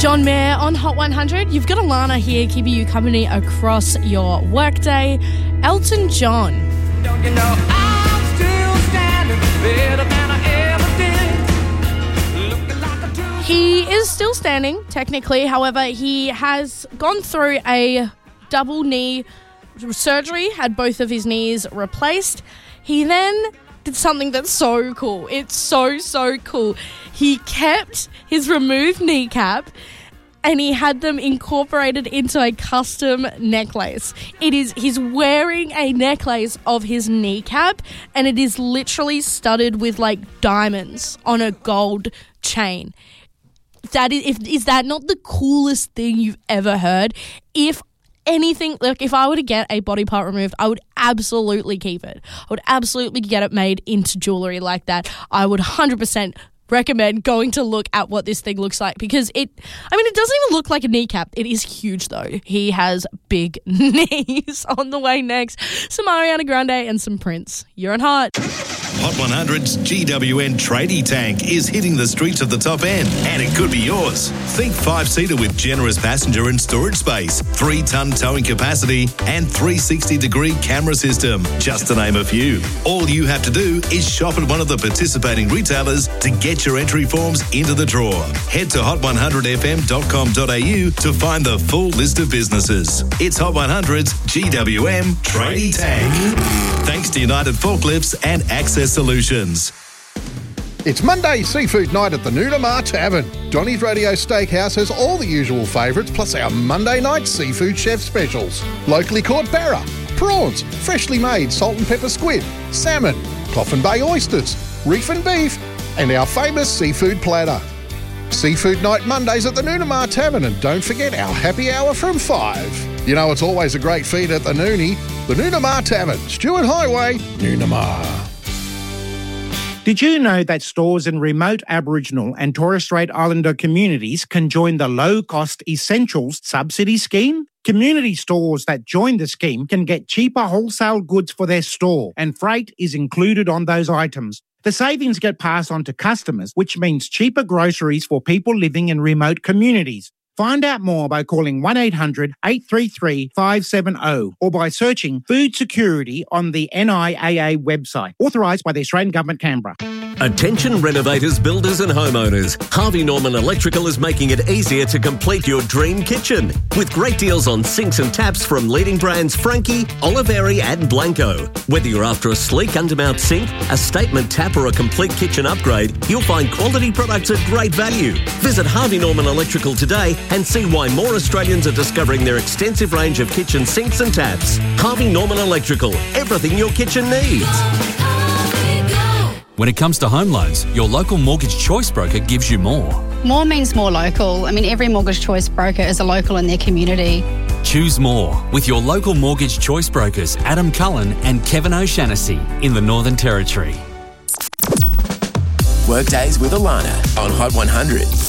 John Mayer on Hot 100. You've got Alana here keeping you company across your workday. Elton John. Don't you know I'm still standing better than I ever did. Looking like a true. He is still standing, technically. However, he has gone through a double knee surgery, had both of his knees replaced. He then did something that's so cool. It's so cool. He kept his removed kneecap and he had them incorporated into a custom necklace. He's wearing a necklace of his kneecap and it is literally studded with like diamonds on a gold chain. Is that not the coolest thing you've ever heard? If anything, like if I were to get a body part removed, I would absolutely keep it. I would absolutely get it made into jewellery like that. I would 100% recommend going to look at what this thing looks like because it doesn't even look like a kneecap. It is huge though. He has big knees. On the way next, some Ariana Grande and some Prince. You're on Hot. Hot 100's GWN Tradie Tank is hitting the streets of the top end, and it could be yours. Think 5-seater with generous passenger and storage space, 3-ton towing capacity, and 360-degree camera system, just to name a few. All you have to do is shop at one of the participating retailers to get your entry forms into the draw. Head to hot100fm.com.au to find the full list of businesses. It's Hot 100's GWM Tradie Tank. Thanks to United Forklifts and Access Solutions. It's Monday seafood night at the Noonamar Tavern. Donny's Radio Steakhouse has all the usual favourites, plus our Monday night seafood chef specials. Locally caught barra, prawns, freshly made salt and pepper squid, salmon, Coffin Bay oysters, reef and beef, and our famous seafood platter. Seafood night Mondays at the Noonamar Tavern, and don't forget our happy hour from 5. You know it's always a great feed at the Noonie. The Noonamar Tavern, Stewart Highway, Noonamar. Did you know that stores in remote Aboriginal and Torres Strait Islander communities can join the low-cost Essentials subsidy scheme? Community stores that join the scheme can get cheaper wholesale goods for their store, and freight is included on those items. The savings get passed on to customers, which means cheaper groceries for people living in remote communities. Find out more by calling 1-800-833-570 or by searching food security on the NIAA website, authorised by the Australian Government, Canberra. Attention renovators, builders and homeowners. Harvey Norman Electrical is making it easier to complete your dream kitchen. With great deals on sinks and taps from leading brands Frankie, Oliveri and Blanco. Whether you're after a sleek undermount sink, a statement tap or a complete kitchen upgrade, you'll find quality products at great value. Visit Harvey Norman Electrical today and see why more Australians are discovering their extensive range of kitchen sinks and taps. Harvey Norman Electrical. Everything your kitchen needs. When it comes to home loans, your local Mortgage Choice broker gives you more. More means more local. Every Mortgage Choice broker is a local in their community. Choose more with your local Mortgage Choice brokers Adam Cullen and Kevin O'Shannessy in the Northern Territory. Workdays with Alana on Hot 100.